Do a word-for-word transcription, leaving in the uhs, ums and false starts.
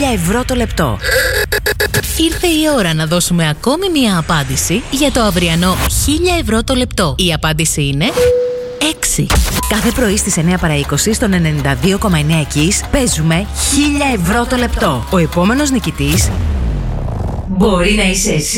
ευρώ το λεπτό. Ήρθε η ώρα να δώσουμε ακόμη μία απάντηση για το αυριανό χίλια ευρώ το λεπτό. Η απάντηση είναι έξι. Κάθε πρωί στις εννιά παρά είκοσι στον ενενήντα δύο κόμμα εννιά Kiss παίζουμε χίλια ευρώ το λεπτό. Ο επόμενος νικητής μπορεί να είσαι εσύ.